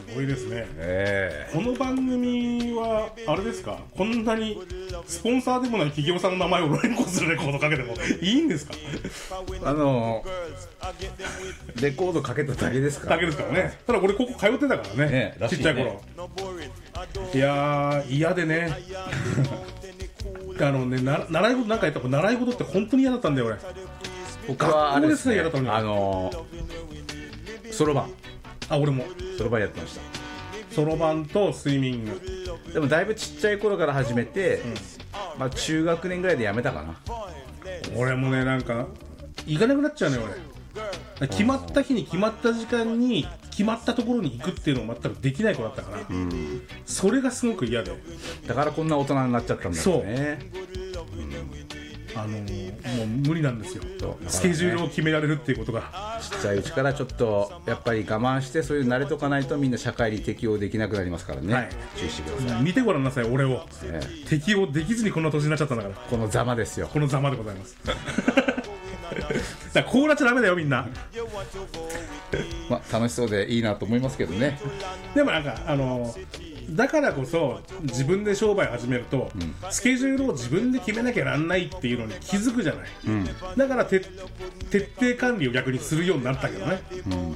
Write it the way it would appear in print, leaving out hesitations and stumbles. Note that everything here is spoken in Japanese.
ごいですね、この番組はあれですか、こんなにスポンサーでもない企業さんの名前を連呼するレコードかけてもいいんですか？ レコードかけただけですからね。ただ俺ここ通ってたからね、ちっちゃい頃。いやー嫌でね習い事なんかやったら習い事って本当に嫌だったんだよ俺。 僕はあれですね、 嫌だったのにそろばん。 俺もそろばんやってました。 そろばんとスイミング。 でもだいぶちっちゃい頃から始めて、中学年ぐらいでやめたかな。 俺もね、なんか行かなくなっちゃうね俺。決まった日に決まった時間に決まったところに行くっていうのを全くできない子だったから、それがすごく嫌で、 だからこんな大人になっちゃったんだよね。 もう無理なんですよ、スケジュールを決められるっていうことが。 ちっちゃいうちからちょっとやっぱり我慢して、そういう慣れとかないとみんな社会に適応できなくなりますからね、注意してください。 見てごらんなさい俺を、適応できずにこんな年になっちゃったんだから。 このざまですよ、 このざまでございますだからこうなっちゃダメだよみんな楽しそうでいいなと思いますけどね。 でもなんかだからこそ自分で商売始めると、スケジュールを自分で決めなきゃなんないっていうのに気づくじゃない、だから徹底管理を逆にするようになったけどね、